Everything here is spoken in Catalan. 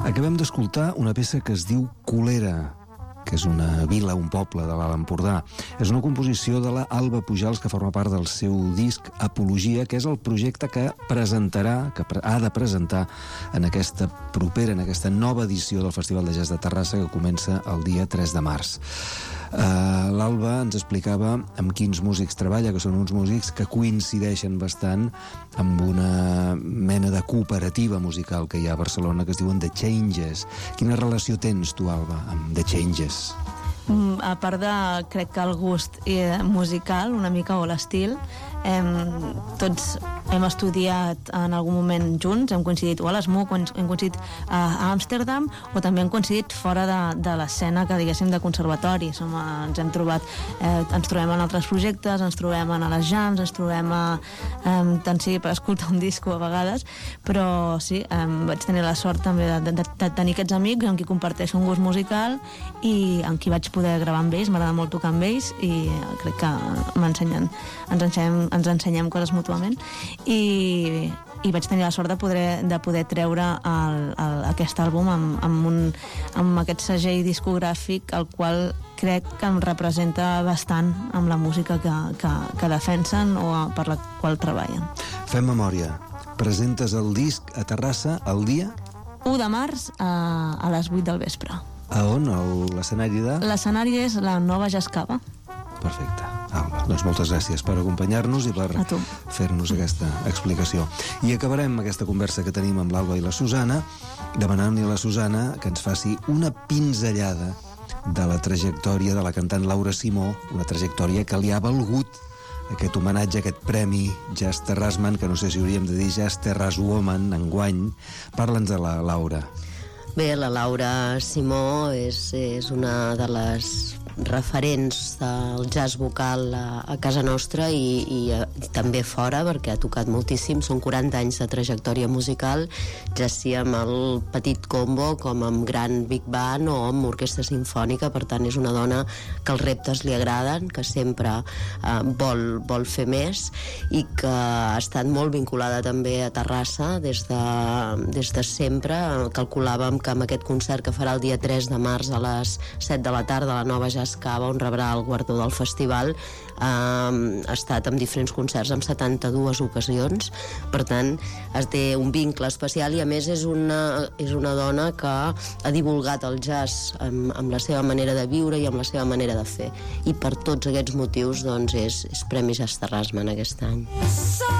Acabem d'escoltar una peça que es diu Colera, que és una vila, un poble de l'Alt Empordà. És una composició de la Alba Pujals que forma part del seu disc Apologia, que és el projecte que presentarà, que ha de presentar en aquesta propera, en aquesta nova edició del Festival de Jazz de Terrassa, que comença el dia 3 de març. L'Alba ens explicava amb quins músics treballa, que són uns músics que coincideixen bastant amb una mena de cooperativa musical que hi ha a Barcelona que es diuen The Changes. Quina relació tens tu, Alba, amb The Changes? A part de, crec que el gust musical una mica, o l'estil, tots hem estudiat en algun moment junts, hem coincidit o a l'ESMUC, hem coincidit a Amsterdam, o també hem coincidit fora de l'escena, que diguéssim, de conservatori. Ens hem trobat, ens trobem en altres projectes, ens trobem a les jams, ens trobem tant sigui per escoltar un disco a vegades, però sí, vaig tenir la sort també de tenir aquests amics amb qui comparteixo un gust musical i amb qui vaig poder gravar amb ells. M'agrada molt tocar amb ells i crec que ens ensenyem coses mútuament, i vaig tenir la sort de poder treure aquest àlbum amb aquest segell discogràfic, el qual crec que em representa bastant amb la música que defensen o per la qual treballen. Fem memòria. Presentes el disc a Terrassa el dia 1 de març a les 8 del vespre. A on? L'escenari de? L'escenari és la Nova Jazz Cava. Perfecte. Alba, doncs moltes gràcies per acompanyar-nos i per fer-nos aquesta explicació. I acabarem aquesta conversa que tenim amb l'Alba i la Susana demanant-li a la Susana que ens faci una pinzellada de la trajectòria de la cantant Laura Simó, una trajectòria que li ha valgut aquest homenatge, aquest premi Jazz Terrassman, que no sé si hauríem de dir Jazz Terrasswoman enguany. Parla'ns de la Laura. Bé, la Laura Simó és una de les referents del jazz vocal a casa nostra i també fora, perquè ha tocat moltíssim. Són 40 anys de trajectòria musical, ja sigui amb el petit combo com amb gran big band o amb orquestra sinfònica. Per tant, és una dona que els reptes li agraden, que sempre vol fer més i que ha estat molt vinculada també a Terrassa des de sempre. Calculàvem que amb aquest concert que farà el dia 3 de març a les 7 de la tarda a la Nova Jazz Cava, on rebrà el guardó del festival, ha estat en diferents concerts en 72 ocasions. Per tant, té un vincle especial i a més és una dona que ha divulgat el jazz amb la seva manera de viure i amb la seva manera de fer, i per tots aquests motius doncs és Premi Jazz Terrassman aquest any.